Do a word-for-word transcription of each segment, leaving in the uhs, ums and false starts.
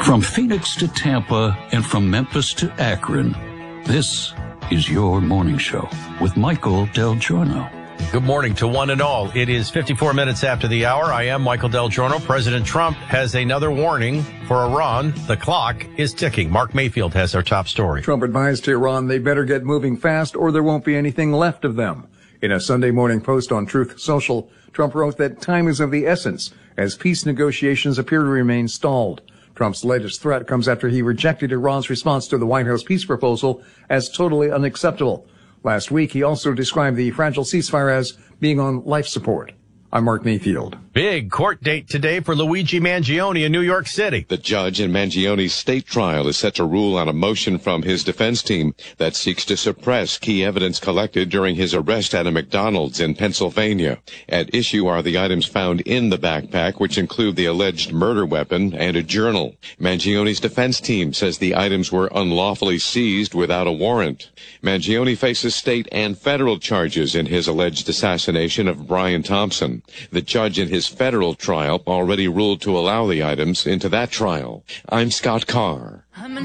From Phoenix to Tampa and from Memphis to Akron, this is your morning show with Michael Del Giorno. Good morning to one and all. It is fifty-four minutes after the hour. I am Michael Del Giorno. President Trump has another warning for Iran. The clock is ticking. Mark Mayfield has our top story. Trump advised to Iran they better get moving fast or there won't be anything left of them. In a Sunday morning post on Truth Social, Trump wrote that time is of the essence as peace negotiations appear to remain stalled. Trump's latest threat comes after he rejected Iran's response to the White House peace proposal as totally unacceptable. Last week, he also described the fragile ceasefire as being on life support. I'm Mark Mayfield. Big court date today for Luigi Mangione in New York City. The judge in Mangione's state trial is set to rule on a motion from his defense team that seeks to suppress key evidence collected during his arrest at a McDonald's in Pennsylvania. At issue are the items found in the backpack, which include the alleged murder weapon and a journal. Mangione's defense team says the items were unlawfully seized without a warrant. Mangione faces state and federal charges in his alleged assassination of Brian Thompson. The judge in his federal trial already ruled to allow the items into that trial. I'm Scott Carr.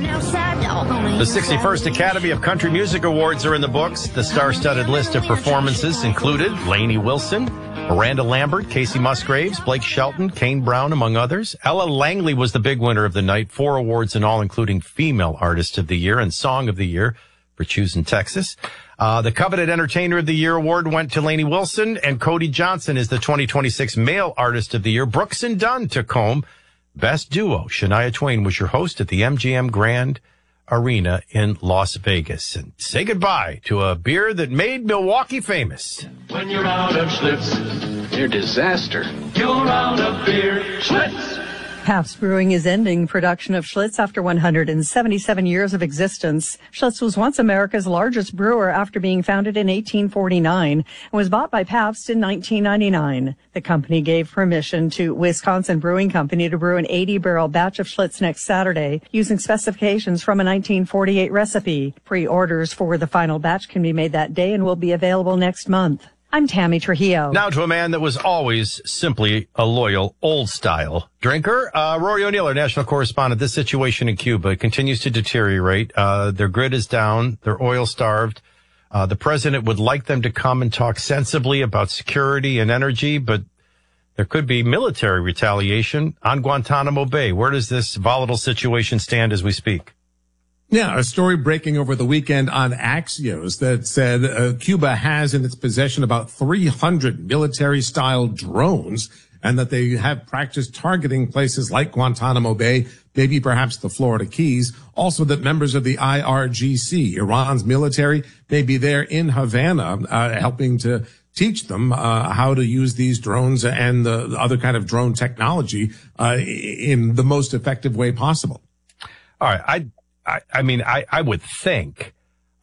The sixty-first Academy of Country Music Awards are in the books. The star-studded list of performances included Lainey Wilson, Miranda Lambert, Casey Musgraves, Blake Shelton, Kane Brown, among others. Ella Langley was the big winner of the night. Four awards in all, including Female Artist of the Year and Song of the Year for choosing Texas. Uh, the coveted Entertainer of the Year award went to Lainey Wilson, and Cody Johnson is the twenty twenty-six Male Artist of the Year. Brooks and Dunn took home Best Duo. Shania Twain was your host at the M G M Grand Arena in Las Vegas. And say goodbye to a beer that made Milwaukee famous. When you're out of Schlitz, they're disaster. You're out of beer, Schlitz. Pabst Brewing is ending production of Schlitz after one hundred seventy-seven years of existence. Schlitz was once America's largest brewer after being founded in eighteen forty-nine and was bought by Pabst in nineteen ninety-nine. The company gave permission to Wisconsin Brewing Company to brew an eighty-barrel batch of Schlitz next Saturday using specifications from a nineteen forty-eight recipe. Pre-orders for the final batch can be made that day and will be available next month. I'm Tammy Trujillo. Now to a man that was always simply a loyal, old-style drinker. Uh, Rory O'Neill, our national correspondent. This situation in Cuba continues to deteriorate. Uh, their grid is down. They're oil-starved. Uh, the president would like them to come and talk sensibly about security and energy, but there could be military retaliation on Guantanamo Bay. Where does this volatile situation stand as we speak? Yeah, a story breaking over the weekend on Axios that said uh, Cuba has in its possession about three hundred military-style drones and that they have practiced targeting places like Guantanamo Bay, maybe perhaps the Florida Keys. Also that members of the I R G C, Iran's military, may be there in Havana uh, helping to teach them uh, how to use these drones and the other kind of drone technology uh, in the most effective way possible. All right, I... I, I mean, I, I would think,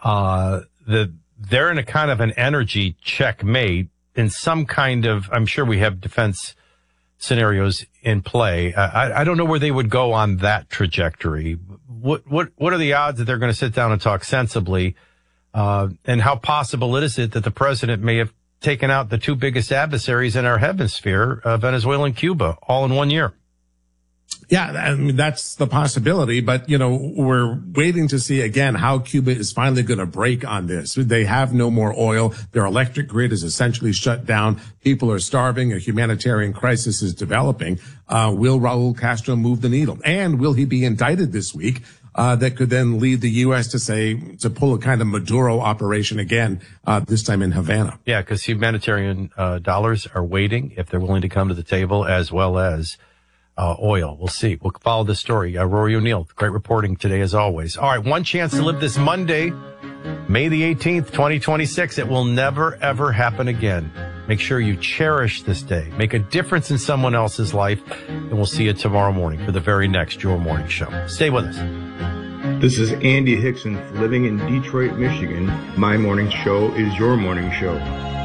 uh, that they're in a kind of an energy checkmate in some kind of, I'm sure we have defense scenarios in play. Uh, I, I don't know where they would go on that trajectory. What, what, what are the odds that they're going to sit down and talk sensibly? Uh, and how possible is it that the president may have taken out the two biggest adversaries in our hemisphere, uh, Venezuela and Cuba, all in one year? Yeah, I mean, that's the possibility, but, you know, we're waiting to see again how Cuba is finally going to break on this. They have no more oil. Their electric grid is essentially shut down. People are starving. A humanitarian crisis is developing. Uh, will Raul Castro move the needle? And will he be indicted this week? Uh, that could then lead the U S to say, to pull a kind of Maduro operation again, uh, this time in Havana. Yeah, because humanitarian, uh, dollars are waiting if they're willing to come to the table, as well as Uh, oil. We'll see. We'll follow this story. Uh, Rory O'Neill, great reporting today as always. All right, one chance to live this Monday, May the eighteenth, twenty twenty-six. It will never, ever happen again. Make sure you cherish this day. Make a difference in someone else's life. And we'll see you tomorrow morning for the very next Your Morning Show. Stay with us. This is Andy Hickson living in Detroit, Michigan. My morning show is your morning show.